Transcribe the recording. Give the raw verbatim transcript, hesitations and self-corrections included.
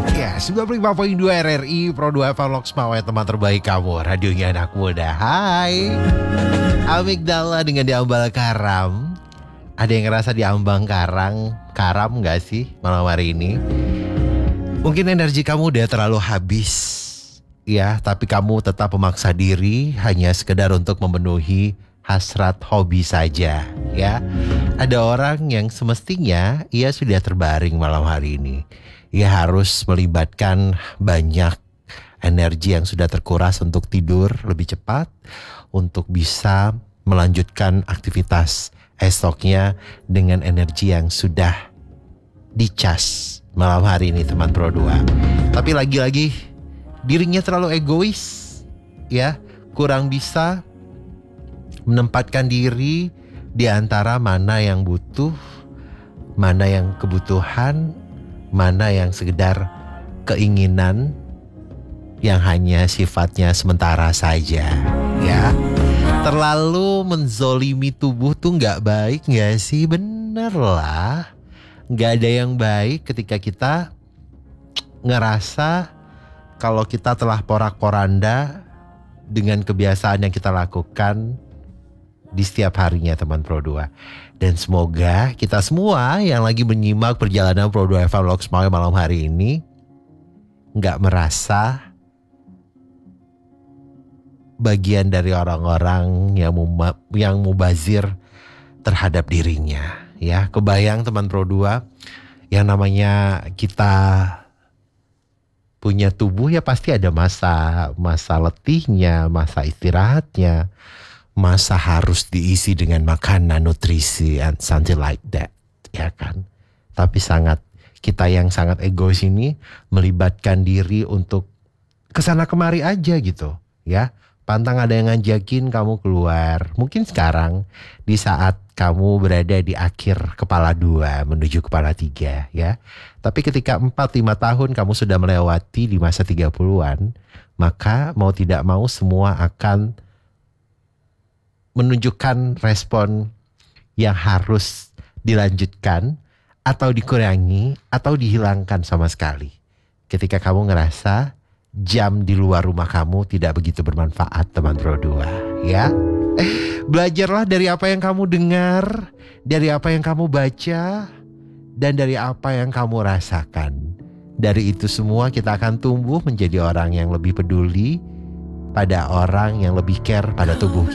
Ya, sembilan puluh lima koma dua R R I Pro dua F M Loksmawe, teman terbaik kamu, radionya anak muda. Hai, Amigdala dengan diambal karam. Ada yang ngerasa diambang karang karam gak sih malam hari ini? Mungkin energi kamu udah terlalu habis, ya, tapi kamu tetap memaksa diri hanya sekedar untuk memenuhi hasrat hobi saja, ya. Ada orang yang semestinya ia sudah terbaring malam hari ini. Ia harus melibatkan banyak energi yang sudah terkuras untuk tidur lebih cepat, untuk bisa melanjutkan aktivitas esoknya dengan energi yang sudah dicas malam hari ini, teman Pro dua. Tapi lagi-lagi dirinya terlalu egois, ya, kurang bisa menempatkan diri di antara mana yang butuh, mana yang kebutuhan, mana yang sekedar keinginan yang hanya sifatnya sementara saja, ya. Terlalu menzolimi tubuh tuh gak baik gak sih? Bener lah, gak ada yang baik ketika kita ngerasa kalau kita telah porak-poranda dengan kebiasaan yang kita lakukan di setiap harinya, teman Pro dua. Dan semoga kita semua yang lagi menyimak perjalanan Pro dua F M Loksmawe malam hari ini gak merasa bagian dari orang-orang yang muma, yang mubazir terhadap dirinya, ya. Kebayang teman Pro dua, yang namanya kita punya tubuh ya pasti ada masa masa letihnya, masa istirahatnya, masa harus diisi dengan makanan, nutrisi, and something like that, ya kan. Tapi sangat, kita yang sangat egois ini melibatkan diri untuk kesana kemari aja gitu, ya. Pantang ada yang ngajakin kamu keluar. Mungkin sekarang di saat kamu berada di akhir kepala dua menuju kepala tiga, ya. Tapi ketika empat lima tahun kamu sudah melewati di masa tiga puluhan, maka mau tidak mau semua akan menunjukkan respon yang harus dilanjutkan atau dikurangi atau dihilangkan sama sekali. Ketika kamu ngerasa jam di luar rumah kamu tidak begitu bermanfaat, teman Pro dua, ya. Belajarlah dari apa yang kamu dengar, dari apa yang kamu baca, dan dari apa yang kamu rasakan. Dari itu semua kita akan tumbuh menjadi orang yang lebih peduli pada orang yang lebih care pada tubuh